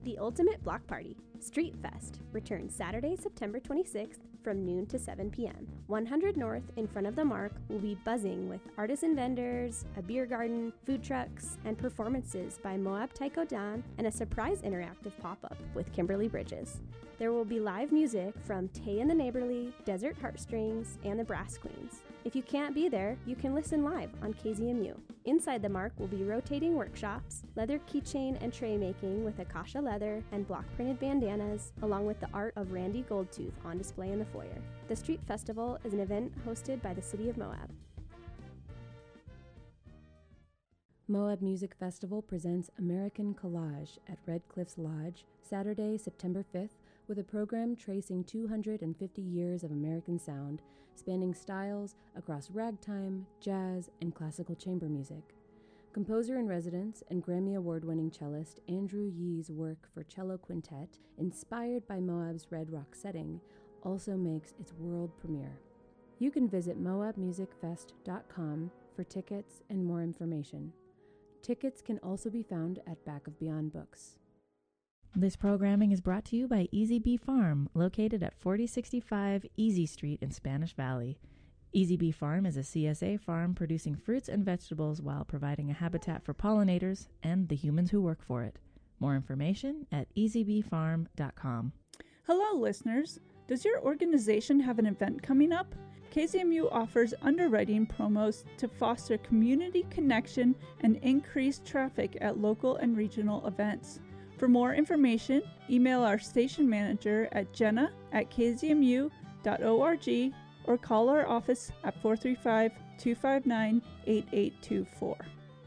The Ultimate Block Party, Street Fest, returns Saturday, September 26th from noon to 7 p.m. 100 North in front of the Mark will be buzzing with artisan vendors, a beer garden, food trucks, and performances by Moab Taiko Dan and a surprise interactive pop-up with Kimberly Bridges. There will be live music from Tay and the Neighborly, Desert Heartstrings, and the Brass Queens. If you can't be there, you can listen live on KZMU. Inside the Mark will be rotating workshops, leather keychain and tray making with Akasha leather and block-printed bandanas, along with the art of Randy Goldtooth on display in the foyer. The Street Festival is an event hosted by the City of Moab. Moab Music Festival presents American Collage at Red Cliffs Lodge, Saturday, September 5th, with a program tracing 250 years of American sound, spanning styles across ragtime, jazz, and classical chamber music. Composer-in-residence and Grammy Award-winning cellist Andrew Yee's work for cello quintet, inspired by Moab's Red Rock setting, also makes its world premiere. You can visit moabmusicfest.com for tickets and more information. Tickets can also be found at Back of Beyond Books. This programming is brought to you by Easy Bee Farm, located at 4065 Easy Street in Spanish Valley. Easy Bee Farm is a CSA farm producing fruits and vegetables while providing a habitat for pollinators and the humans who work for it. More information at easybeefarm.com. Hello, listeners. Does your organization have an event coming up? KZMU offers underwriting promos to foster community connection and increase traffic at local and regional events. For more information, email our station manager at jenna@kzmu.org or call our office at 435-259-8824.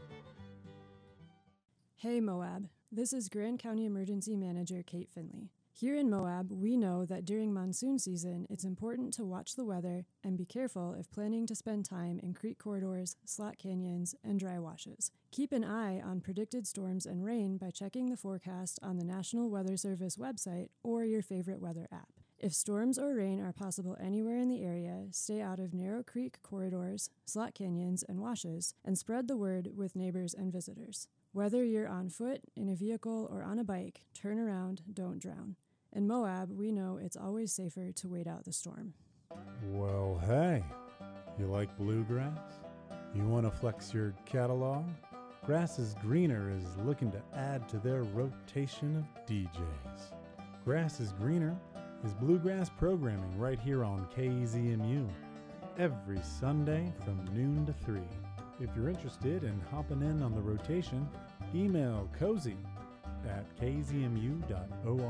Hey Moab, this is Grand County Emergency Manager Kate Finley. Here in Moab, we know that during monsoon season, it's important to watch the weather and be careful if planning to spend time in creek corridors, slot canyons, and dry washes. Keep an eye on predicted storms and rain by checking the forecast on the National Weather Service website or your favorite weather app. If storms or rain are possible anywhere in the area, stay out of narrow creek corridors, slot canyons, and washes, and spread the word with neighbors and visitors. Whether you're on foot, in a vehicle, or on a bike, turn around, don't drown. In Moab, we know it's always safer to wait out the storm. Well, hey, you like bluegrass? You want to flex your catalog? Grass is Greener is looking to add to their rotation of DJs. Grass is Greener is bluegrass programming right here on KZMU every Sunday from noon to 3. If you're interested in hopping in on the rotation, email cozy@kzmu.org.